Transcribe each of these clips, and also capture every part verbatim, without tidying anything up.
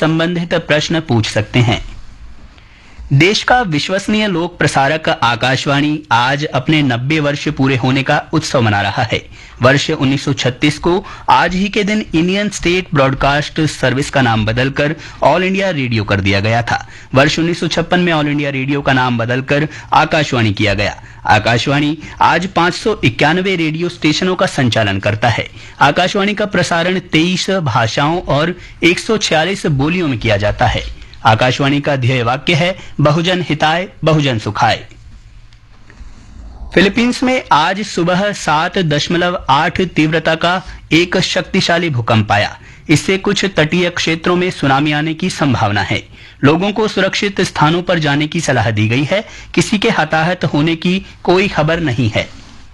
संबंधित प्रश्न पूछ सकते हैं। देश का विश्वसनीय लोक प्रसारक आकाशवाणी आज अपने नब्बे वर्ष पूरे होने का उत्सव मना रहा है। वर्ष उन्नीस सौ छत्तीस को आज ही के दिन इंडियन स्टेट ब्रॉडकास्ट सर्विस का नाम बदलकर ऑल इंडिया रेडियो कर दिया गया था। वर्ष उन्नीस सौ छप्पन में ऑल इंडिया रेडियो का नाम बदलकर आकाशवाणी किया गया। आकाशवाणी आज पाँच सौ इक्यानवे रेडियो स्टेशनों का संचालन करता है। आकाशवाणी का प्रसारण तेईस भाषाओं और एक सौ छियालीस बोलियों में किया जाता है। आकाशवाणी का ध्येय वाक्य है बहुजन हिताय बहुजन सुखाय। फिलीपींस में आज सुबह सात दशमलव आठ तीव्रता का एक शक्तिशाली भूकंप आया। इससे कुछ तटीय क्षेत्रों में सुनामी आने की संभावना है। लोगों को सुरक्षित स्थानों पर जाने की सलाह दी गई है। किसी के हताहत होने की कोई खबर नहीं है।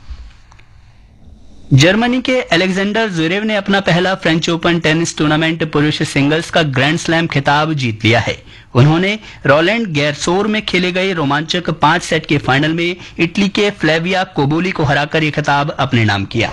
जर्मनी के अलेक्जेंडर ज़्वेरेव ने अपना पहला फ्रेंच ओपन टेनिस टूर्नामेंट पुरुष सिंगल्स का ग्रैंड स्लैम खिताब जीत लिया है। उन्होंने रोलैंड गैरसोर में खेले गए रोमांचक पांच सेट के फाइनल में इटली के फ्लेविया कोबोली को हराकर यह खिताब अपने नाम किया।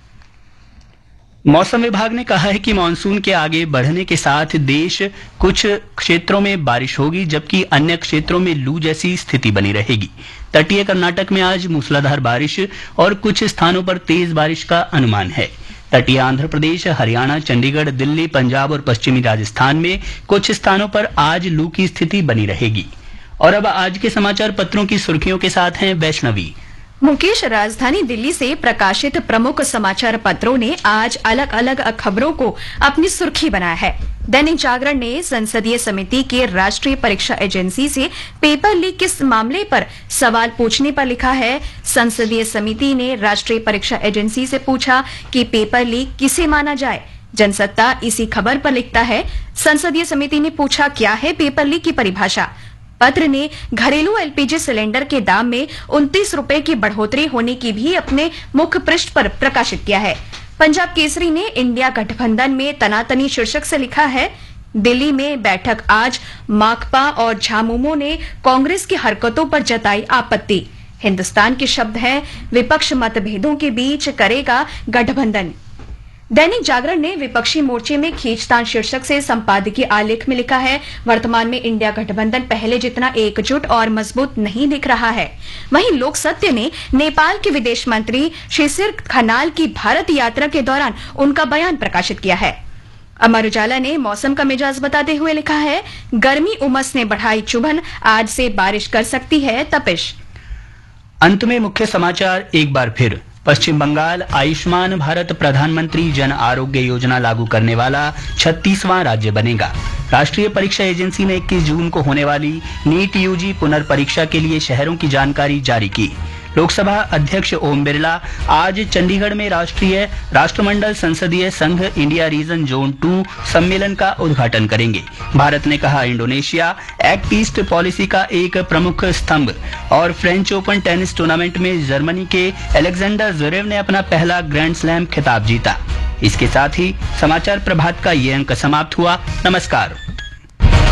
मौसम विभाग ने कहा है कि मानसून के आगे बढ़ने के साथ देश कुछ क्षेत्रों में बारिश होगी, जबकि अन्य क्षेत्रों में लू जैसी स्थिति बनी रहेगी। तटीय कर्नाटक में आज मूसलाधार बारिश और कुछ स्थानों पर तेज बारिश का अनुमान है। तटीय आंध्र प्रदेश, हरियाणा, चंडीगढ़, दिल्ली, पंजाब और पश्चिमी राजस्थान में कुछ स्थानों पर आज लू की स्थिति बनी रहेगी। और अब आज के समाचार पत्रों की सुर्खियों के साथ हैं वैष्णवी। मुकेश, राजधानी दिल्ली से प्रकाशित प्रमुख समाचार पत्रों ने आज अलग अलग खबरों को अपनी सुर्खी बनाया है। दैनिक जागरण ने संसदीय समिति के राष्ट्रीय परीक्षा एजेंसी से पेपर लीक के मामले पर सवाल पूछने पर लिखा है, संसदीय समिति ने राष्ट्रीय परीक्षा एजेंसी से पूछा कि पेपर लीक किसे माना जाए। जनसत्ता इसी खबर पर लिखता है, संसदीय समिति ने पूछा क्या है पेपर लीक की परिभाषा। पत्र ने घरेलू एलपीजी सिलेंडर के दाम में उनतीस रुपए की बढ़ोतरी होने की भी अपने मुख्य पृष्ठ पर प्रकाशित किया है। पंजाब केसरी ने इंडिया गठबंधन में तनातनी शीर्षक से लिखा है, दिल्ली में बैठक आज, माकपा और झामुमो ने कांग्रेस की हरकतों पर जताई आपत्ति। हिंदुस्तान के शब्द हैं, विपक्ष मतभेदों के बीच करेगा गठबंधन। दैनिक जागरण ने विपक्षी मोर्चे में खींचतान शीर्षक से संपादकीय आलेख में लिखा है, वर्तमान में इंडिया गठबंधन पहले जितना एकजुट और मजबूत नहीं दिख रहा है। वहीं लोक सत्य ने नेपाल के विदेश मंत्री शिशिर खनाल की भारत यात्रा के दौरान उनका बयान प्रकाशित किया है। अमर उजाला ने मौसम का मिजाज बताते हुए लिखा है, गर्मी उमस ने बढ़ाई चुभन, आज से बारिश कर सकती है तपिश। अंत में मुख्य समाचार एक बार फिर। पश्चिम बंगाल आयुष्मान भारत प्रधानमंत्री जन आरोग्य योजना लागू करने वाला छत्तीसवां राज्य बनेगा। राष्ट्रीय परीक्षा एजेंसी ने इक्कीस जून को होने वाली नीट यूजी पुनर्परीक्षा के लिए शहरों की जानकारी जारी की। लोकसभा अध्यक्ष ओम बिरला आज चंडीगढ़ में राष्ट्रीय राष्ट्रमंडल संसदीय संघ इंडिया रीजन जोन टू सम्मेलन का उद्घाटन करेंगे। भारत ने कहा इंडोनेशिया एक्ट ईस्ट पॉलिसी का एक प्रमुख स्तंभ। और फ्रेंच ओपन टेनिस टूर्नामेंट में जर्मनी के अलेक्जेंडर ज़्वेरेव ने अपना पहला ग्रैंड स्लैम खिताब जीता। इसके साथ ही समाचार प्रभात का ये अंक समाप्त हुआ। नमस्कार।